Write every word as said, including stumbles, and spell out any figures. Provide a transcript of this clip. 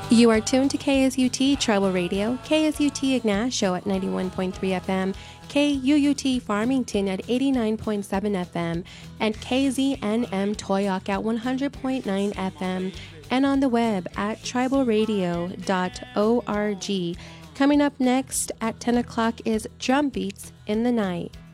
You are tuned to K S U T Tribal Radio, K S U T Ignacio at ninety-one point three F M, K U U T Farmington at eighty-nine point seven F M, and K Z N M Toyoak at one hundred point nine F M, and on the web at tribal radio dot org. Coming up next at ten o'clock is Drum Beats in the Night.